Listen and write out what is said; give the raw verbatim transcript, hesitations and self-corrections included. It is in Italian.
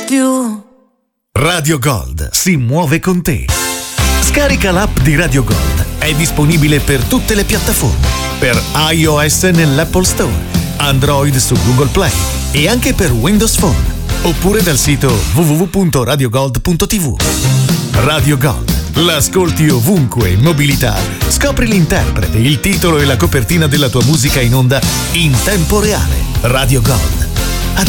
più. Radio Gold si muove con te. Scarica l'app di Radio Gold. È disponibile per tutte le piattaforme. Per iOS nell'Apple Store, Android su Google Play e anche per Windows Phone. Oppure dal sito w w w punto radio gold punto t v. Radio Gold. L'ascolti ovunque in mobilità. Scopri l'interprete, il titolo e la copertina della tua musica in onda in tempo reale. Radio Gold.